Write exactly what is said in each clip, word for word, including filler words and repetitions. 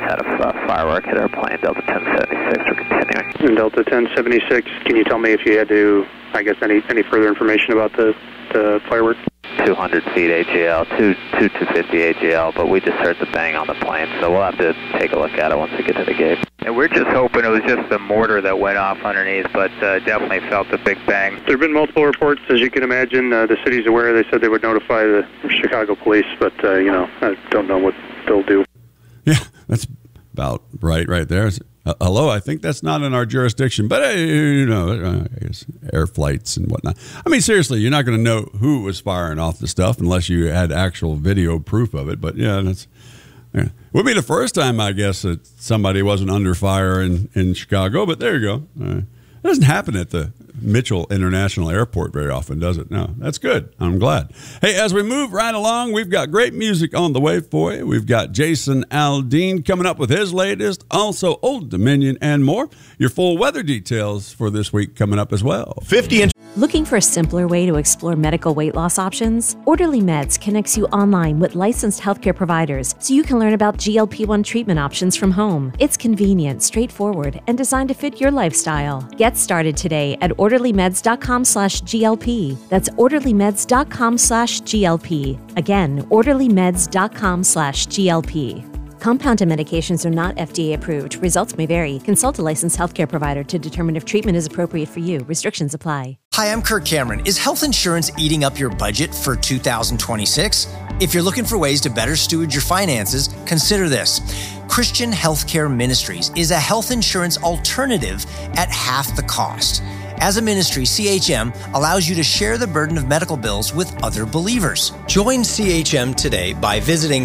had a uh, firework hit our plane, Delta ten seventy-six. We're continuing. And Delta ten seventy-six, can you tell me if you had to, I guess, any any further information about the, the firework? two hundred feet A G L, two two fifty A G L, but we just heard the bang on the plane, so we'll have to take a look at it once we get to the gate. And we're just hoping it was just the mortar that went off underneath, but uh, definitely felt the big bang. There have been multiple reports, as you can imagine. Uh, the city's aware. They said they would notify the Chicago police, but, uh, you know, I don't know what they'll do. Yeah, that's about right right there. Uh, hello, I think that's not in our jurisdiction, but, uh, you know, uh, I guess air flights and whatnot. I mean, seriously, you're not going to know who was firing off the stuff unless you had actual video proof of it. But, yeah, that's yeah. It would be the first time, I guess, that somebody wasn't under fire in, in Chicago, but there you go. Uh, it doesn't happen at the Mitchell International Airport very often, does it? No, that's good. I'm glad. Hey, as we move right along, we've got great music on the way for you. We've got Jason Aldean coming up with his latest, also Old Dominion and more. Your full weather details for this week coming up as well. fifty inch. Looking for a simpler way to explore medical weight loss options? Orderly Meds connects you online with licensed healthcare providers so you can learn about G L P one treatment options from home. It's convenient, straightforward, and designed to fit your lifestyle. Get started today at orderlymeds.com slash GLP. That's orderlymeds.com slash GLP. Again, orderlymeds.com slash GLP. Compounded medications are not F D A approved. Results may vary. Consult a licensed healthcare provider to determine if treatment is appropriate for you. Restrictions apply. Hi, I'm Kirk Cameron. Is health insurance eating up your budget for two thousand twenty-six? If you're looking for ways to better steward your finances, consider this. Christian Healthcare Ministries is a health insurance alternative at half the cost. As a ministry, C H M allows you to share the burden of medical bills with other believers. Join C H M today by visiting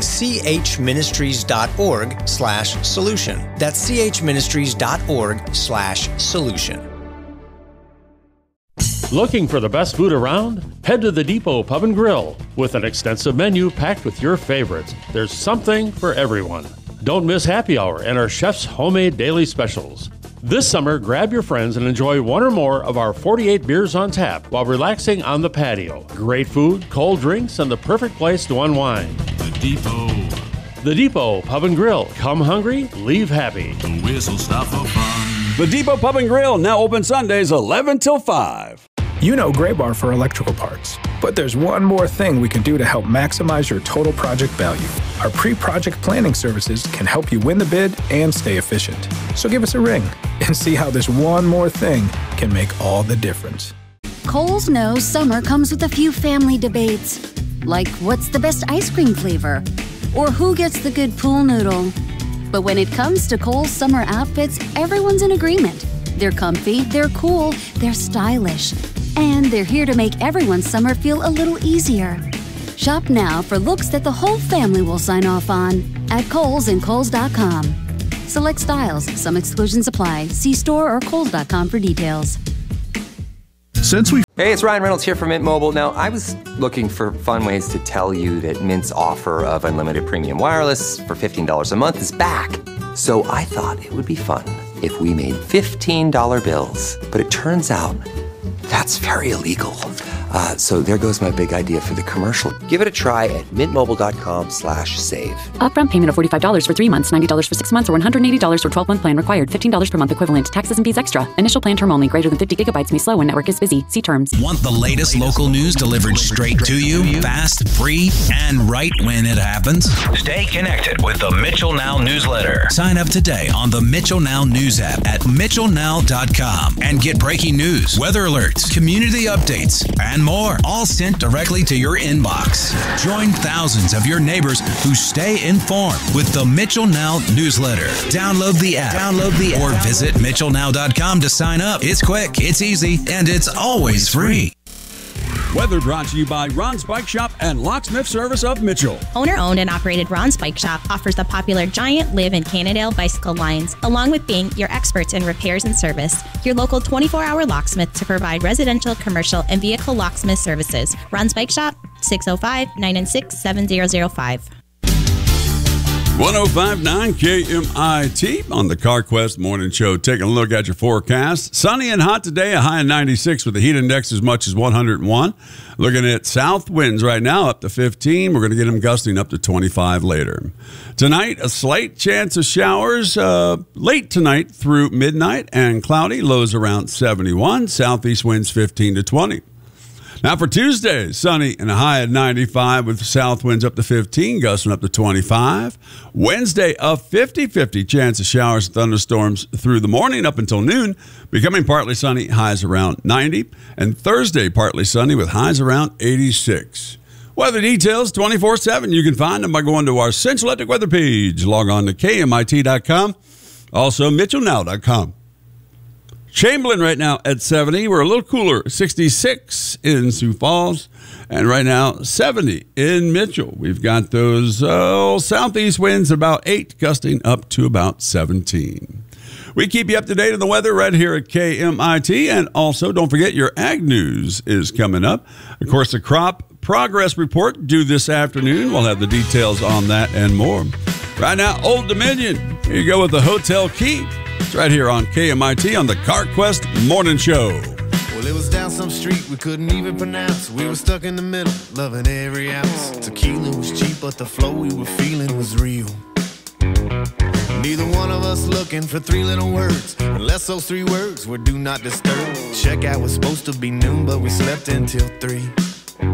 chministries.org slash solution. That's chministries.org slash solution. Looking for the best food around? Head to the Depot Pub and Grill. With an extensive menu packed with your favorites, there's something for everyone. Don't miss happy hour and our chef's homemade daily specials. This summer, grab your friends and enjoy one or more of our forty-eight beers on tap while relaxing on the patio. Great food, cold drinks, and the perfect place to unwind. The Depot. The Depot Pub and Grill. Come hungry, leave happy. The whistle stop for fun. The Depot Pub and Grill, now open Sundays eleven till five. You know Gray Bar for electrical parts, but there's one more thing we can do to help maximize your total project value. Our pre-project planning services can help you win the bid and stay efficient. So give us a ring and see how this one more thing can make all the difference. Kohl's knows summer comes with a few family debates, like what's the best ice cream flavor, or who gets the good pool noodle. But when it comes to Kohl's summer outfits, everyone's in agreement. They're comfy, they're cool, they're stylish, and they're here to make everyone's summer feel a little easier. Shop now for looks that the whole family will sign off on at Kohl's and Kohl's dot com. Select styles, some exclusions apply. See store or Kohl's dot com for details. Since we Hey, it's Ryan Reynolds here from Mint Mobile. Now, I was looking for fun ways to tell you that Mint's offer of unlimited premium wireless for fifteen dollars a month is back. So I thought it would be fun if we made fifteen dollar bills. But it turns out that's very illegal. Uh, so there goes my big idea for the commercial. Give it a try at mintmobile.com slash save. Upfront payment of forty-five dollars for three months, ninety dollars for six months, or one hundred eighty dollars for twelve-month plan required. fifteen dollars per month equivalent. Taxes and fees extra. Initial plan term only. Greater than fifty gigabytes may slow when network is busy. See terms. Want the latest local news delivered straight to you? Fast, free, and right when it happens? Stay connected with the Mitchell Now newsletter. Sign up today on the Mitchell Now news app at mitchell now dot com and get breaking news, weather alerts, community updates, and more, all sent directly to your inbox. Join thousands of your neighbors who stay informed with the Mitchell Now newsletter. Download the app, download the app, or visit mitchell now dot com to sign up. It's quick, it's easy, and it's always free. Weather brought to you by Ron's Bike Shop and Locksmith Service of Mitchell. Owner-owned and operated Ron's Bike Shop offers the popular Giant, Liv, and Cannondale bicycle lines, along with being your experts in repairs and service. Your local twenty-four hour locksmith to provide residential, commercial, and vehicle locksmith services. Ron's Bike Shop, six oh five, nine nine six, seven zero zero five. one oh five point nine K M I T on the CarQuest Morning Show. Taking a look at your forecast. Sunny and hot today, a high of ninety-six with the heat index as much as one hundred one. Looking at south winds right now up to fifteen. We're going to get them gusting up to twenty-five later. Tonight, a slight chance of showers uh, late tonight through midnight and cloudy. Lows around seventy-one. Southeast winds fifteen to twenty. Now for Tuesday, sunny and a high at ninety-five with south winds up to fifteen, gusting up to twenty-five. Wednesday, a fifty-fifty chance of showers and thunderstorms through the morning up until noon, becoming partly sunny, highs around ninety. And Thursday, partly sunny with highs around eighty-six. Weather details twenty-four seven. You can find them by going to our Central Electric weather page. Log on to K M I T dot com. Also, Mitchell Now dot com. Chamberlain right now at seventy. We're a little cooler, sixty-six in Sioux Falls, and right now seventy in Mitchell. We've got those uh, southeast winds about eight, gusting up to about seventeen. We keep you up to date on the weather right here at K M I T, and also don't forget your ag news is coming up. Of course, the crop progress report due this afternoon. We'll have the details on that and more. Right now, Old Dominion. Here you go with the Hotel Key. It's right here on K M I T on the CarQuest Morning Show. Well, it was down some street we couldn't even pronounce. We were stuck in the middle, loving every ounce. Tequila was cheap, but the flow we were feeling was real. Neither one of us looking for three little words, unless those three words were do not disturb. Checkout was supposed to be noon, but we slept until three.